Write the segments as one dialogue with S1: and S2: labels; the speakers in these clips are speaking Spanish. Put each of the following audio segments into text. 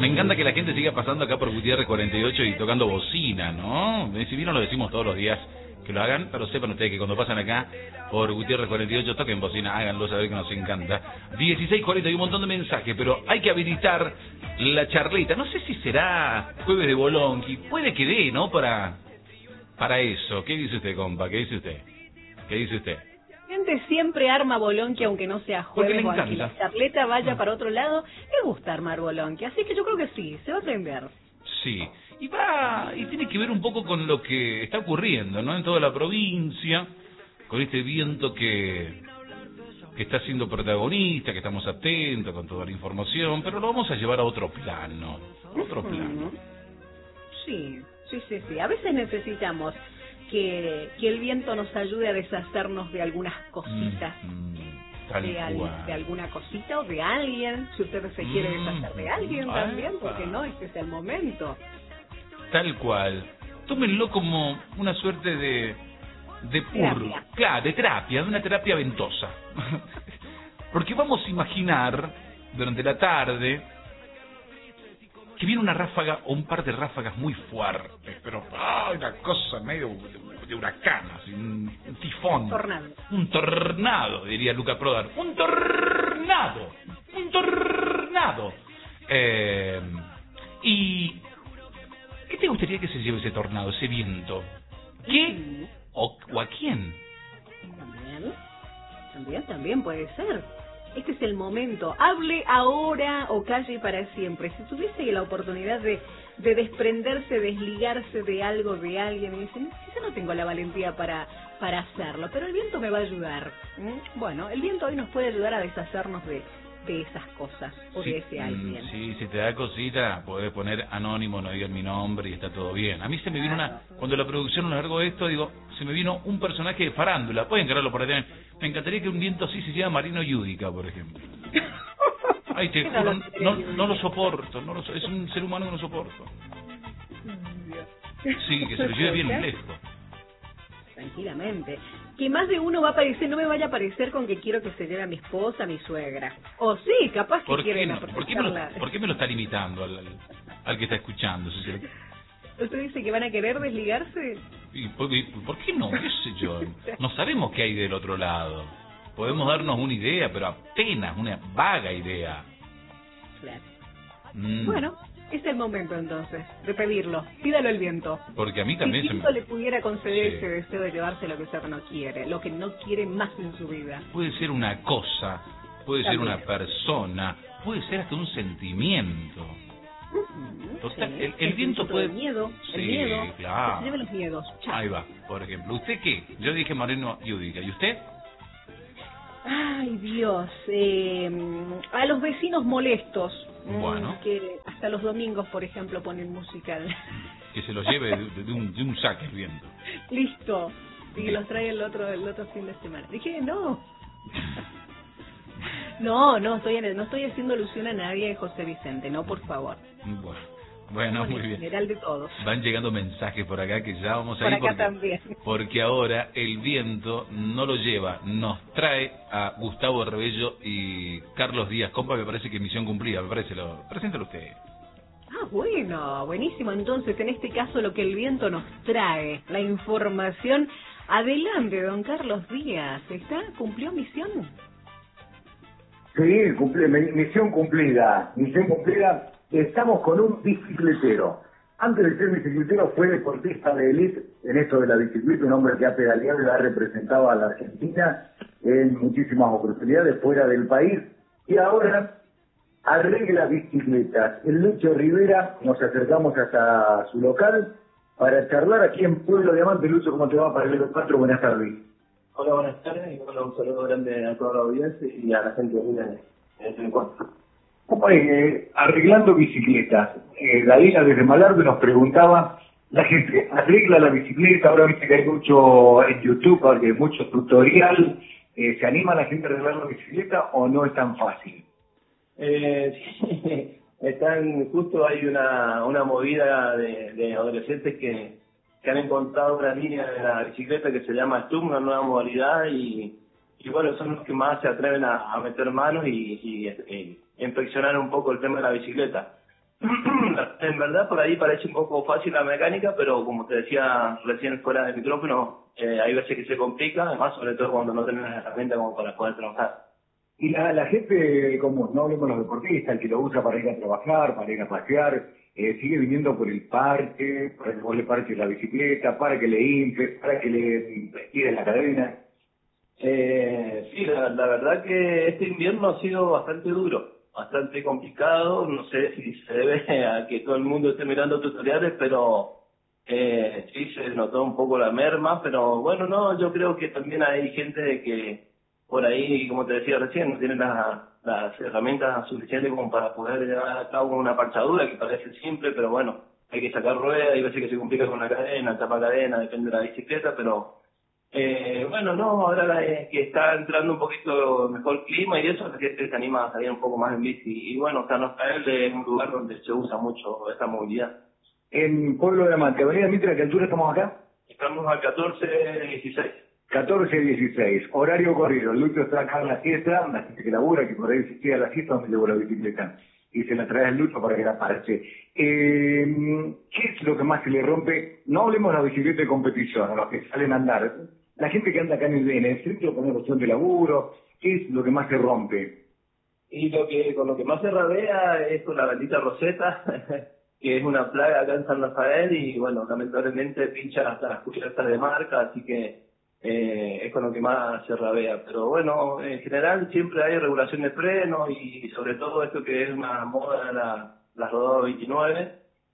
S1: Me encanta que la gente siga pasando acá por Gutiérrez 48 y tocando bocina, ¿no? Si bien no lo decimos todos los días que lo hagan, pero sepan ustedes que cuando pasan acá por Gutiérrez 48 toquen bocina, háganlo saber que nos encanta. 16:40 y un montón de mensajes, pero hay que habilitar la charleta. No sé si será jueves de Bolonqui, puede que dé, ¿no? Para eso. ¿Qué dice usted, compa? ¿Qué dice usted? ¿Qué dice usted?
S2: La gente siempre arma bolonqui aunque no sea jueves o aunque la charleta vaya para otro lado. Le gusta armar bolonqui, así que yo creo que sí, se va a aprender.
S1: Sí, y tiene que ver un poco con lo que está ocurriendo, ¿no? En toda la provincia, con este viento que está siendo protagonista, que estamos atentos con toda la información, pero lo vamos a llevar a otro plano,
S2: Sí. A veces necesitamos que el viento nos ayude a deshacernos de algunas cositas. De alguna cosita o de alguien, si usted se quiere deshacer de alguien también, porque no, este es el momento.
S1: Tal cual. Tómenlo como una suerte de
S2: terapia.
S1: Claro, de terapia, de una terapia ventosa. Porque vamos a imaginar durante la tarde que viene una ráfaga o un par de ráfagas muy fuertes, pero una cosa medio de huracán, así, un tifón. Un tornado, diría Luca Prodan. ¡Un tornado! ¿Y qué te gustaría que se lleve ese tornado, ese viento? ¿Qué? ¿O a quién?
S2: También puede ser. Este es el momento. Hable ahora o calle para siempre. Si tuviese la oportunidad de desprenderse, desligarse de algo, de alguien, y dicen, quizá no tengo la valentía para hacerlo, pero el viento me va a ayudar. Bueno, el viento hoy nos puede ayudar a deshacernos de esas cosas o de ese alguien.
S1: Sí, si te da cosita, podés poner anónimo, no digan mi nombre y está todo bien. A mí se me vino cuando la producción nos largó esto, se me vino un personaje de farándula, pueden crearlo por ahí. Me encantaría que un viento así se llame Marino Yudica, por ejemplo. Ay, te juro, no lo soporto, es un ser humano que no soporto. Sí, que se lo lleve bien lejos.
S2: Tranquilamente. Que más de uno va a aparecer, no me vaya a aparecer con que quiero que se lleve a mi esposa, a mi suegra. O sí, capaz que quieren aprovecharla.
S1: ¿Por qué me lo está limitando al que está escuchando?
S2: ¿Usted dice que van a querer desligarse?
S1: ¿Por qué no? ¿Qué sé yo? No sabemos qué hay del otro lado. Podemos darnos una idea, pero apenas una vaga idea.
S2: Claro. Bueno, es el momento entonces de pedirlo. Pídalo al viento.
S1: Porque a mí también
S2: si le pudiera conceder ese deseo de llevarse lo que usted no quiere, lo que no quiere más en su vida.
S1: Puede ser una cosa, puede ser una persona, puede ser hasta un sentimiento. Total, el viento puede...
S2: El miedo,
S1: claro.
S2: Se lleva los miedos. Chao.
S1: Ahí va, por ejemplo. ¿Usted qué? Yo dije Marino Yudica. ¿Y usted?
S2: Ay, Dios. A los vecinos molestos.
S1: Bueno.
S2: Que hasta los domingos, por ejemplo, ponen música.
S1: Que se los lleve de un saque el viento.
S2: Listo. Y los trae el otro fin de semana. Dije, no. No estoy haciendo alusión a nadie, José Vicente, no, por favor.
S1: Bueno, muy bien.
S2: En general de todos.
S1: Van llegando mensajes por acá que ya vamos a ir.
S2: Por acá también.
S1: Porque ahora el viento no lo lleva, nos trae a Gustavo Rebello y Carlos Díaz. Compa, me parece que misión cumplida, preséntalo usted.
S2: Bueno, buenísimo. Entonces, en este caso, lo que el viento nos trae, la información. Adelante, don Carlos Díaz. ¿Cumplió misión?
S3: Sí, misión cumplida. Estamos con un bicicletero. Antes de ser bicicletero fue deportista de élite en esto de la bicicleta, un hombre que ha pedaleado y ha representado a la Argentina en muchísimas oportunidades fuera del país. Y ahora arregla bicicletas. El Lucho Rivera, nos acercamos hasta su local para charlar aquí en Pueblo Diamante. Lucho, ¿cómo te va? Para el 4, buenas tardes.
S4: Hola, buenas tardes, y bueno, un saludo grande a toda la audiencia y a la gente que viene en este encuentro.
S3: ¿Cómo es? Arreglando bicicletas. Dalila desde Malardo nos preguntaba, la gente arregla la bicicleta, ahora viste que hay mucho en YouTube, hay mucho tutorial, ¿se anima la gente a arreglar la bicicleta o no es tan fácil?
S4: Sí, justo hay una movida de adolescentes que han encontrado una línea de la bicicleta que se llama Stum, una nueva modalidad, y bueno, son los que más se atreven a meter manos y inspeccionar un poco el tema de la bicicleta. En verdad por ahí parece un poco fácil la mecánica, pero como te decía recién fuera del micrófono, hay veces que se complica, además sobre todo cuando no tenés las herramientas como para poder trabajar.
S3: Y la gente común, no hablemos de los deportistas, el que lo usa para ir a trabajar, para ir a pasear, sigue viniendo por el parque, para que vos le parches la bicicleta, para que le infles, para que le tires la cadena.
S4: Sí, la verdad que este invierno ha sido bastante duro, bastante complicado, no sé si se debe a que todo el mundo esté mirando tutoriales, pero sí se notó un poco la merma, pero bueno, no, yo creo que también hay gente que por ahí, como te decía recién, no tiene las herramientas suficientes como para poder llevar a cabo una parchadura que parece simple, pero bueno, hay que sacar ruedas, hay veces que se complica con la cadena, tapa cadena, depende de la bicicleta, pero bueno, no, ahora que está entrando un poquito mejor clima y eso, la gente se anima a salir un poco más en bici. Y bueno, San Rafael es un lugar donde se usa mucho esta movilidad.
S3: En Pueblo de Amante, Avenida Mitre, ¿a qué altura estamos acá?
S4: Estamos al 14-16.
S3: 14-16, horario corrido. Lucho está acá en la siesta, la gente que labura, que por ahí se queda a la siesta donde llevo la bicicleta. Y se la trae al Lucho para que la parche. ¿Qué es lo que más se le rompe? No hablemos de la bicicleta de competición, a los que salen a andar. La gente que anda acá en el centro con cuestión de laburo, ¿qué es lo que más se rompe?
S4: Y con lo que más se rabea es con la bendita roseta, que es una plaga acá en San Rafael y bueno, lamentablemente pincha hasta las cubiertas de marca, así que es con lo que más se rabea. Pero bueno, en general siempre hay regulación de freno y sobre todo esto que es una moda de la rodada 29,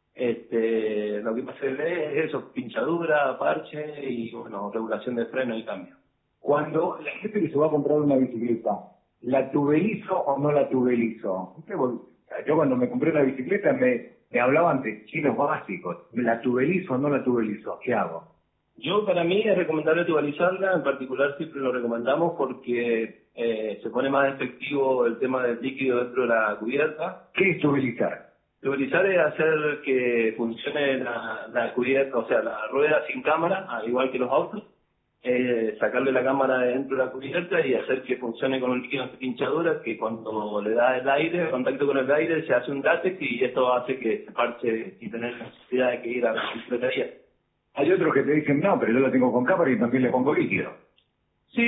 S4: lo que más se ve es eso, pinchadura, parche y bueno, regulación de freno y cambio.
S3: Cuando la gente que se va a comprar una bicicleta, ¿la tubelizo o no la tubelizo? Yo cuando me compré la bicicleta me hablaban de chinos básicos. ¿La tubelizo o no la tubelizo? ¿Qué hago?
S4: Yo, para mí, es recomendable tubalizarla, en particular siempre lo recomendamos porque se pone más efectivo el tema del líquido dentro de la cubierta.
S3: ¿Qué es tubelizar?
S4: Tubalizar es hacer que funcione la cubierta, o sea, la rueda sin cámara, al igual que los autos, sacarle la cámara de dentro de la cubierta y hacer que funcione con un líquido de pinchadura que cuando le da el aire, el contacto con el aire, se hace un látex y esto hace que se parche sin tener necesidad de que ir a la bicicletería.
S3: Hay otros que te dicen, no, pero yo lo tengo con cámara y también le pongo líquido.
S4: Sí,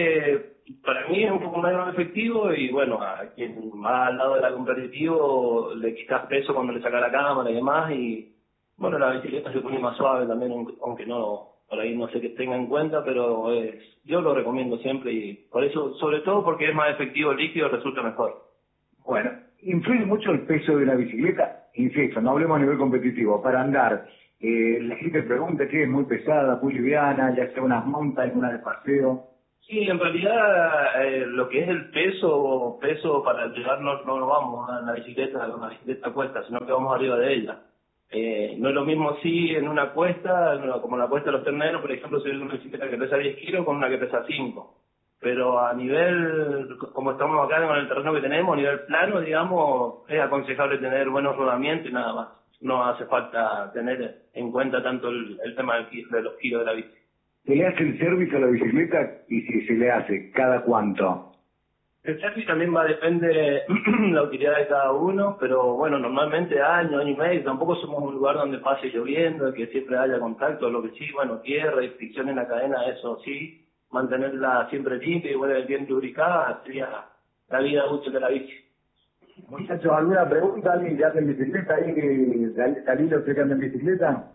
S4: para mí es un poco menos efectivo y bueno, a quien va al lado del competitivo le quitas peso cuando le saca la cámara y demás y bueno, la bicicleta se pone más suave también, aunque no, por ahí no sé que tenga en cuenta, pero yo lo recomiendo siempre y por eso, sobre todo porque es más efectivo el líquido, resulta mejor.
S3: Bueno, influye mucho el peso de una bicicleta, insisto, no hablemos a nivel competitivo, para andar. La gente pregunta que es muy pesada, muy liviana, ya sea unas mountain, una de paseo.
S4: Sí, en realidad lo que es el peso para llevarnos no vamos a la bicicleta cuesta, sino que vamos arriba de ella. No es lo mismo si en una cuesta, como la cuesta de los terneros, por ejemplo, subir una bicicleta que pesa 10 kilos con una que pesa 5. Pero a nivel, como estamos acá con el terreno que tenemos, a nivel plano, digamos, es aconsejable tener buenos rodamientos y nada más. No hace falta tener en cuenta tanto el tema de los kilos de la bici.
S3: ¿Se le hace el servicio a la bicicleta? Y si se le hace, ¿cada cuánto?
S4: El servicio también depende de la utilidad de cada uno, pero bueno, normalmente año y medio, tampoco somos un lugar donde pase lloviendo, que siempre haya contacto, lo que sí, bueno, tierra y fricción en la cadena, eso sí, mantenerla siempre limpia y bien lubricada sería la vida útil de la bici.
S3: Muchachos, ¿alguna pregunta? ¿Alguien que anda en bicicleta ahí, que Dalilo se anda en bicicleta?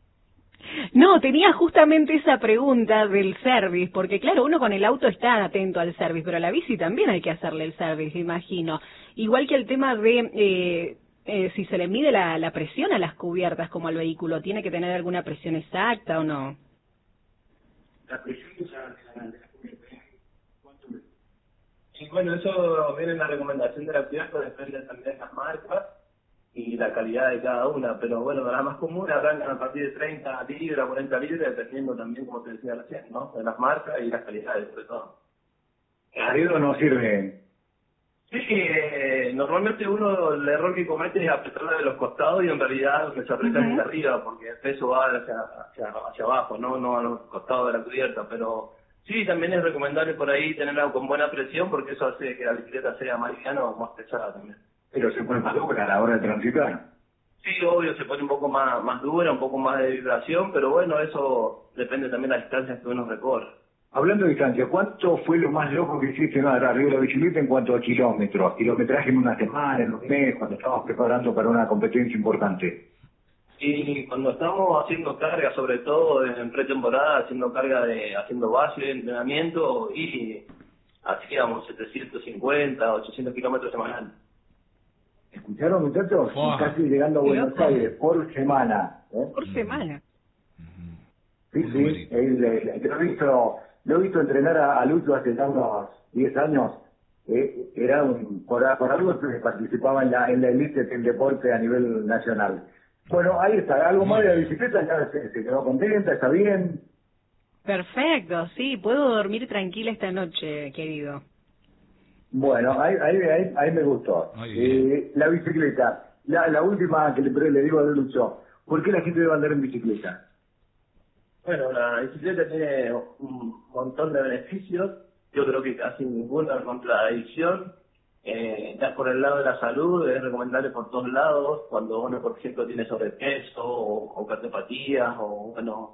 S2: No, tenía justamente esa pregunta del service, porque claro, uno con el auto está atento al service, pero a la bici también hay que hacerle el service, imagino. Igual que el tema de si se le mide la presión a las cubiertas como al vehículo, ¿tiene que tener alguna presión exacta o no?
S4: La presión de la cubierta, ¿cuánto? Y bueno, eso viene en la recomendación de la cubierta, depende también de las marcas y la calidad de cada una, pero bueno, las más comunes arrancan a partir de 30 libras, 40 libras, dependiendo también, como te decía recién, ¿no? De las marcas y las calidades, sobre todo.
S3: ¿A dedo no sirve?
S4: Sí, normalmente uno, el error que comete es apretarla de los costados y en realidad lo que se aprieta es de arriba, porque el peso va hacia abajo, no a los costados de la cubierta, pero sí, también es recomendable por ahí tenerla con buena presión, porque eso hace que la bicicleta sea más liviana o más pesada también.
S3: Pero se pone más dura a la hora de transitar.
S4: Sí, obvio, se pone un poco más dura, un poco más de vibración, pero bueno, eso depende también de las distancias que uno recorre.
S3: Hablando de distancia, ¿cuánto fue lo más loco que hiciste arriba de la bicicleta en cuanto a kilómetros? Kilometraje en una semana, en un mes, cuando estabas preparando para una competencia importante.
S4: Y cuando estamos haciendo carga, sobre todo en pretemporada, haciendo base, entrenamiento, y hacíamos 750, 800 kilómetros semanales.
S3: ¿Escucharon, muchachos?
S1: Wow.
S3: Casi llegando a Buenos Aires por semana.
S2: Por semana.
S3: Sí, sí. Lo he visto entrenar a Lucho hace ya unos 10 años. Era por algo que participaba en la elite del deporte a nivel nacional. Bueno, ahí está. Algo más de la bicicleta, ya se quedó contenta, está bien.
S2: Perfecto, sí, puedo dormir tranquila esta noche, querido.
S3: Bueno, ahí me gustó. La bicicleta, la última que le digo a Lucho, ¿por qué la gente debe andar en bicicleta?
S4: Bueno, la bicicleta tiene un montón de beneficios, yo creo que casi ninguna contradicción. Ya por el lado de la salud es recomendable por todos lados, cuando uno, por ejemplo, tiene sobrepeso o cardiopatías, o bueno,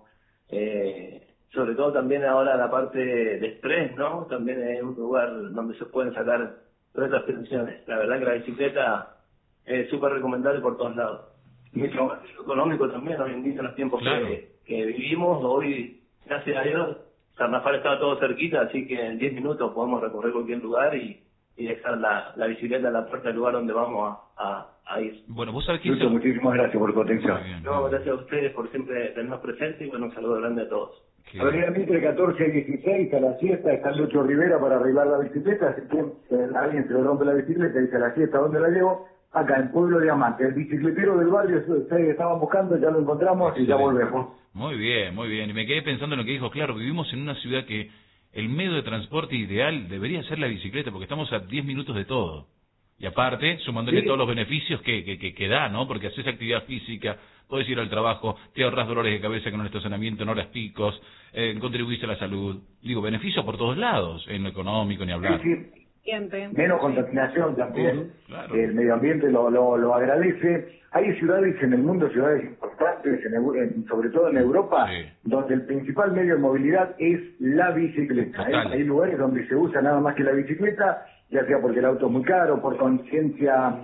S4: sobre todo también ahora la parte de estrés, ¿no? También es un lugar donde se pueden sacar todas estas tensiones. La verdad que la bicicleta es súper recomendable por todos lados. Y es económico también, hoy en día en los tiempos que vivimos, hoy, gracias a Dios, San Rafael está todo cerquita, así que en 10 minutos podemos recorrer cualquier lugar y dejar la bicicleta en la puerta del lugar donde vamos a ir.
S1: Bueno, vos sabés que
S3: Lucho, muchísimas gracias por tu atención.
S4: No, gracias a ustedes por siempre tenernos presentes y bueno, un saludo grande a todos.
S3: Avenida Mitre 14 y 16, a la siesta, está Lucho Rivera para arreglar la bicicleta, así que alguien se le rompe la bicicleta y dice a la siesta, ¿dónde la llevo? Acá en Pueblo Diamante, el bicicletero del barrio, ustedes estaban buscando, ya lo encontramos y ya volvemos.
S1: Muy bien, muy bien. Y me quedé pensando en lo que dijo, claro, vivimos en una ciudad que el medio de transporte ideal debería ser la bicicleta, porque estamos a 10 minutos de todo. Y aparte, sumándole todos los beneficios que da, ¿no? Porque haces actividad física, podés ir al trabajo, te ahorras dolores de cabeza con el estacionamiento en horas picos, contribuís a la salud. Digo, beneficios por todos lados, en lo económico, ni hablar.
S3: Sí. Menos contaminación también, claro. El medio ambiente lo agradece. Hay ciudades en el mundo, ciudades importantes, sobre todo en Europa, donde el principal medio de movilidad es la bicicleta. Hay lugares donde se usa nada más que la bicicleta, ya sea porque el auto es muy caro, por conciencia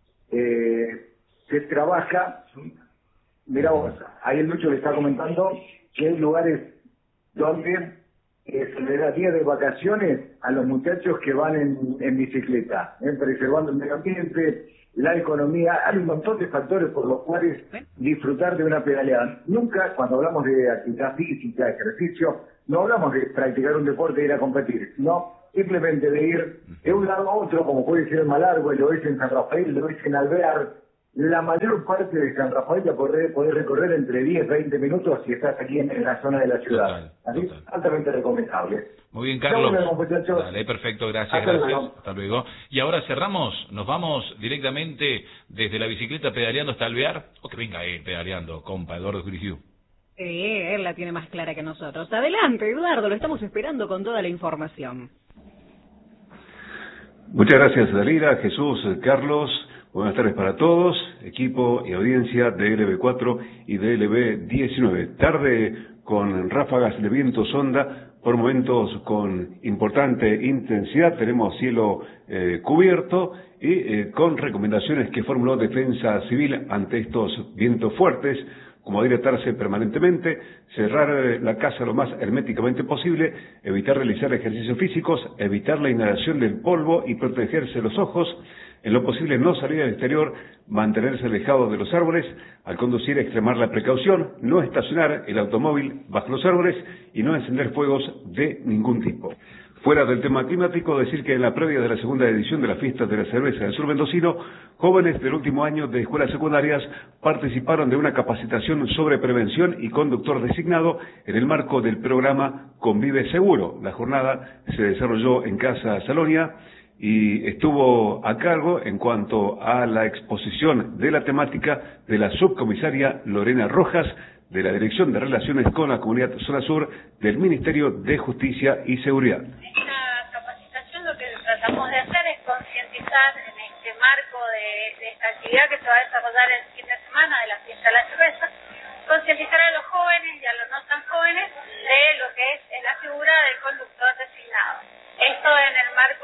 S3: se trabaja. Mirá vos, ahí el Lucho le está comentando que hay lugares donde se le da día de vacaciones a los muchachos que van en bicicleta, preservando el medio ambiente, la economía. Hay un montón de factores por los cuales disfrutar de una pedaleada. Nunca, cuando hablamos de actividad física, ejercicio, no hablamos de practicar un deporte e ir a competir, no, simplemente de ir de un lado a otro, como puede ser en Malargüe, lo es en San Rafael, lo es en Alvear. La mayor parte de San Rafael la podés recorrer entre 10 20 minutos si estás aquí en la zona de la ciudad. Así, altamente recomendable.
S1: Muy bien, Carlos.
S3: Muchachos.
S1: Dale, perfecto, gracias, gracias. Hasta luego. Y ahora cerramos, nos vamos directamente desde la bicicleta pedaleando hasta Alvear, o que venga él pedaleando, compa Eduardo Grisiu.
S2: Él la tiene más clara que nosotros. Adelante, Eduardo, lo estamos esperando con toda la información.
S5: Muchas gracias, Dalila, Jesús, Carlos. Buenas tardes para todos, equipo y audiencia de LB4 y de LB19. Tarde con ráfagas de viento sonda, por momentos con importante intensidad. Tenemos cielo cubierto y con recomendaciones que formuló Defensa Civil ante estos vientos fuertes, como hidratarse permanentemente, cerrar la casa lo más herméticamente posible, evitar realizar ejercicios físicos, evitar la inhalación del polvo y protegerse los ojos. En lo posible no salir al exterior, mantenerse alejado de los árboles, al conducir extremar la precaución, no estacionar el automóvil bajo los árboles y no encender fuegos de ningún tipo. Fuera del tema climático, decir que en la previa de la segunda edición de la Fiesta de la Cerveza del Sur Mendocino, jóvenes del último año de escuelas secundarias participaron de una capacitación sobre prevención y conductor designado en el marco del programa Convive Seguro. La jornada se desarrolló en Casa Salonia y estuvo a cargo en cuanto a la exposición de la temática de la subcomisaria Lorena Rojas, de la Dirección de Relaciones con la Comunidad Zona Sur del Ministerio de Justicia y Seguridad.
S6: Esta capacitación lo que tratamos de hacer es concientizar en este marco de actividad que se va a desarrollar el fin de semana de la fiesta de la cerveza, concientizar a los jóvenes y a los no tan jóvenes de lo que es la figura del conductor designado. Esto en el marco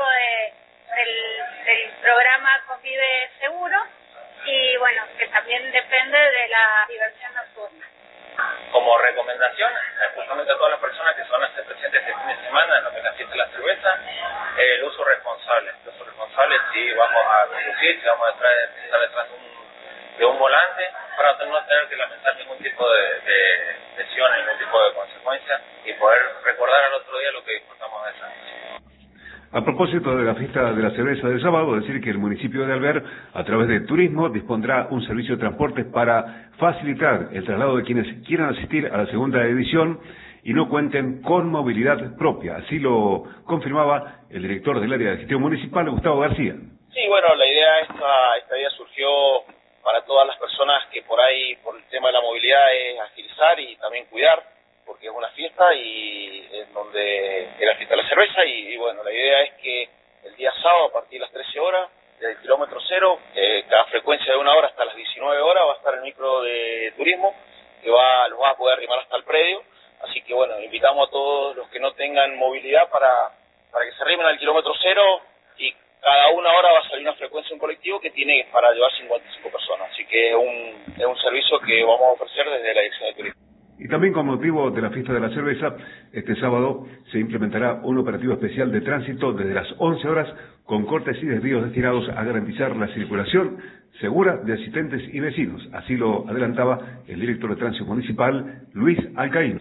S6: del programa Convive Seguro y bueno, que también depende de la diversión nocturna.
S7: Como recomendación, justamente a todas las personas que van a estar presentes este fin de semana en lo que es la fiesta de la cerveza, el uso responsable. El uso responsable si vamos a conducir, si vamos a estar detrás de un volante, para no tener que lamentar ningún tipo de lesión, ningún tipo de consecuencia y poder recordar al otro día lo que disfrutamos de esa noche.
S5: A propósito de la fiesta de la cerveza del sábado, decir que el municipio de Alvear, a través de turismo, dispondrá un servicio de transportes para facilitar el traslado de quienes quieran asistir a la segunda edición y no cuenten con movilidad propia. Así lo confirmaba el director del área de gestión municipal, Gustavo García.
S7: Sí, bueno, la idea esta idea surgió para todas las personas que por ahí, por el tema de la movilidad, es agilizar y también cuidar, porque es una fiesta y en donde es la fiesta de la cerveza y bueno, la idea es que el día sábado a partir de las 13 horas, desde el kilómetro cero, cada frecuencia de 1 hora hasta las 19 horas va a estar el micro de turismo que los va a poder arrimar hasta el predio, así que bueno, invitamos a todos los que no tengan movilidad para que se arrimen al kilómetro cero y cada 1 hora va a salir una frecuencia de un colectivo que tiene para llevar 55 personas, así que es un servicio que vamos a ofrecer desde la Dirección de Turismo.
S5: Y también con motivo de la fiesta de la cerveza, este sábado se implementará un operativo especial de tránsito desde las 11 horas con cortes y desvíos destinados a garantizar la circulación segura de asistentes y vecinos. Así lo adelantaba el director de Tránsito Municipal, Luis Alcaíno.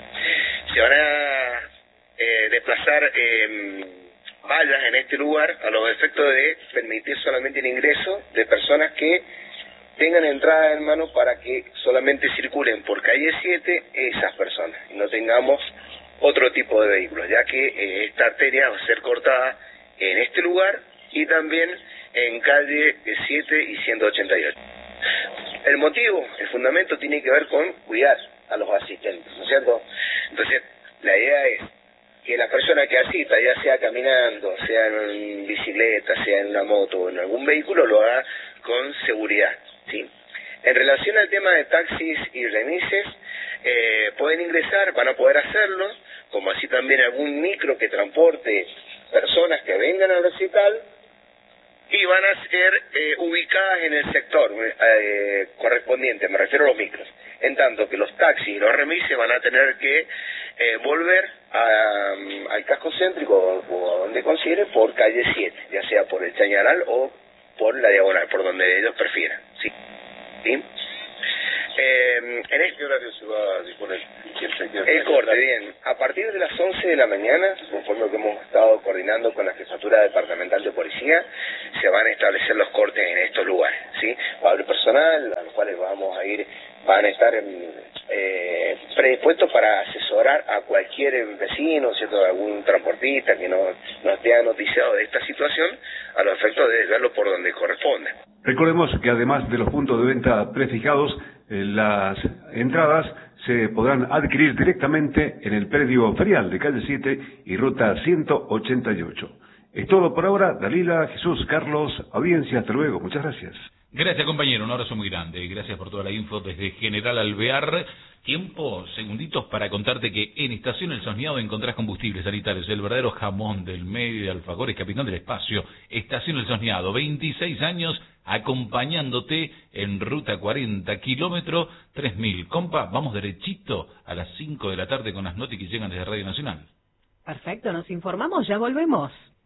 S8: Se van a desplazar vallas en este lugar a los efectos de permitir solamente el ingreso de personas que tengan entrada en mano para que solamente circulen por calle 7 esas personas y no tengamos otro tipo de vehículos, ya que esta arteria va a ser cortada en este lugar y también en calle 7 y 188. El motivo, el fundamento tiene que ver con cuidar a los asistentes, ¿no es cierto? Entonces, la idea es que la persona que asista, ya sea caminando, sea en bicicleta, sea en una moto o en algún vehículo, lo haga con seguridad. Sí. En relación al tema de taxis y remises, pueden ingresar, van a poder hacerlo, como así también algún micro que transporte personas que vengan al recital y van a ser ubicadas en el sector correspondiente, me refiero a los micros. En tanto que los taxis y los remises van a tener que volver al casco céntrico o a donde considere por calle 7, ya sea por el Chañaral o por la diagonal, por donde ellos prefieran. ¿Sí? ¿Sí? En este horario se va a disponer el corte, bien. A partir de las 11 de la mañana, conforme lo que hemos estado coordinando con la Jefatura Departamental de Policía, se van a establecer los cortes en estos lugares, ¿sí? Va a haber personal, a los cuales van a estar predispuestos para asesorar a cualquier vecino, ¿cierto? Algún transportista que no esté noticiado de esta situación, a los efectos de verlo por donde corresponde.
S5: Recordemos que además de los puntos de venta prefijados, las entradas se podrán adquirir directamente en el predio ferial de calle 7 y ruta 188. Es todo por ahora. Dalila, Jesús, Carlos, audiencia, hasta luego. Muchas gracias.
S1: Gracias, compañero. Un abrazo muy grande. Gracias por toda la info desde General Alvear. Tiempo, segunditos para contarte que en Estación El Soñado encontrás combustibles sanitarios, el verdadero jamón del medio de Alfagores, capitán del espacio. Estación El Soñado, 26 años acompañándote en ruta 40, kilómetro 3000. Compa, vamos derechito a las 5 de la tarde con las noticias que llegan desde Radio Nacional.
S2: Perfecto, nos informamos, ya volvemos.